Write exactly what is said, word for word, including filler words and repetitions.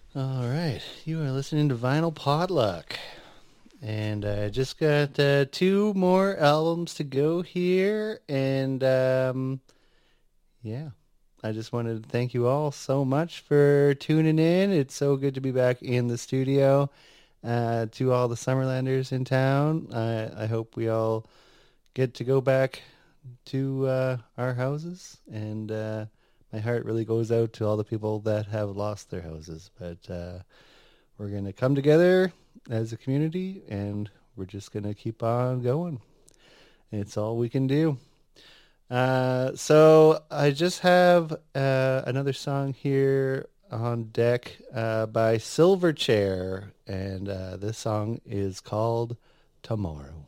All right, you are listening to Vinyl Potluck, and I just got uh, two more albums to go here, and um, yeah, I just wanted to thank you all so much for tuning in. It's so good to be back in the studio. Uh, to all the Summerlanders in town, I, I hope we all get to go back to uh, our houses, and uh, my heart really goes out to all the people that have lost their houses, but. Uh, We're going to come together as a community and we're just going to keep on going. It's all we can do. Uh, so I just have uh, another song here on deck uh, by Silverchair, and uh, this song is called Tomorrow.